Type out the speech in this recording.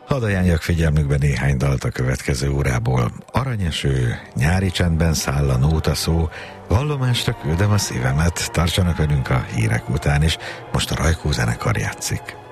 Hadd ajánljak figyelmükbe néhány dalt a következő órából. Aranyeső, Nyári csendben száll a nótaszó, Vallomásra küldöm a szívemet. Tartsanak velünk a hírek után is. Most a Rajkó zenekar játszik.